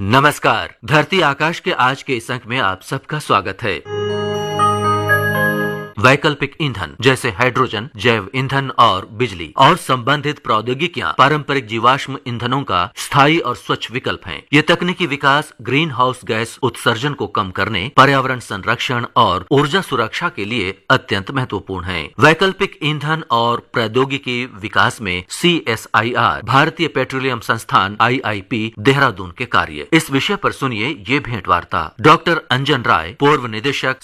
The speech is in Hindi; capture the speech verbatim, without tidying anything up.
नमस्कार। धरती आकाश के आज के इस अंक में आप सबका स्वागत है। वैकल्पिक ईंधन जैसे हाइड्रोजन, जैव ईंधन और बिजली और संबंधित प्रौद्योगिकियां पारंपरिक जीवाश्म ईंधनों का स्थायी और स्वच्छ विकल्प हैं। ये तकनीकी विकास ग्रीन हाउस गैस उत्सर्जन को कम करने, पर्यावरण संरक्षण और ऊर्जा सुरक्षा के लिए अत्यंत महत्वपूर्ण है। वैकल्पिक ईंधन और प्रौद्योगिकी विकास में सी एस आई आर भारतीय पेट्रोलियम संस्थान आई आई पी देहरादून के कार्य। इस विषय पर सुनिए ये भेंट वार्ता। डॉक्टर अंजन राय, पूर्व निदेशक